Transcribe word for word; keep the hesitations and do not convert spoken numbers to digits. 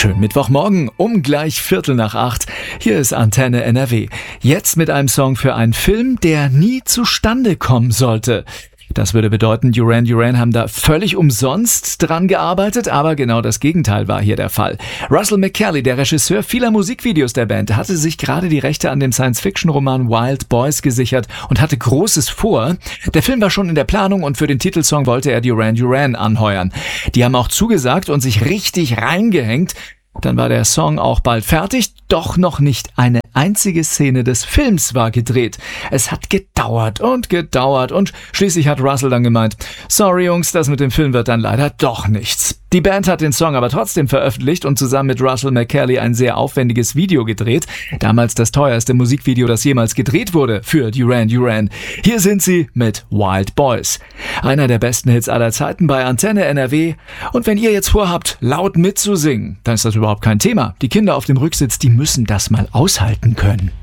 Schönen Mittwochmorgen um gleich Viertel nach acht. Hier ist Antenne N R W. Jetzt mit einem Song für einen Film, der nie zustande kommen sollte. Das würde bedeuten, Duran Duran haben da völlig umsonst dran gearbeitet, aber genau das Gegenteil war hier der Fall. Russell McCallie, der Regisseur vieler Musikvideos der Band, hatte sich gerade die Rechte an dem Science-Fiction-Roman Wild Boys gesichert und hatte Großes vor. Der Film war schon in der Planung und für den Titelsong wollte er Duran Duran anheuern. Die haben auch zugesagt und sich richtig reingehängt. Dann war der Song auch bald fertig, doch noch nicht eine einzige Szene des Films war gedreht. Es hat gedauert und gedauert und schließlich hat Russell dann gemeint, sorry Jungs, das mit dem Film wird dann leider doch nichts. Die Band hat den Song aber trotzdem veröffentlicht und zusammen mit Russell McCallie ein sehr aufwendiges Video gedreht. Damals das teuerste Musikvideo, das jemals gedreht wurde für Duran Duran. Hier sind sie mit Wild Boys. Einer der besten Hits aller Zeiten bei Antenne N R W. Und wenn ihr jetzt vorhabt, laut mitzusingen, dann ist das überhaupt kein Thema. Die Kinder auf dem Rücksitz, die müssen das mal aushalten können.